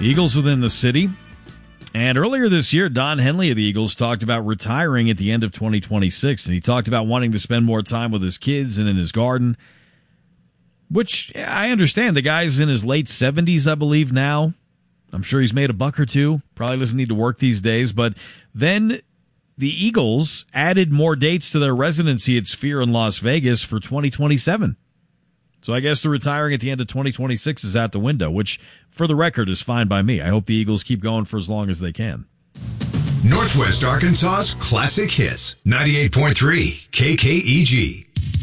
Eagles within the city. And earlier this year, Don Henley of the Eagles talked about retiring at the end of 2026. And he talked about wanting to spend more time with his kids and in his garden, which I understand. The guy's in his late 70s, I believe, now. I'm sure he's made a buck or two. Probably doesn't need to work these days. But then the Eagles added more dates to their residency at Sphere in Las Vegas for 2027. So I guess the retiring at the end of 2026 is out the window, which, for the record, is fine by me. I hope the Eagles keep going for as long as they can. Northwest Arkansas's classic hits, 98.3 KKEG.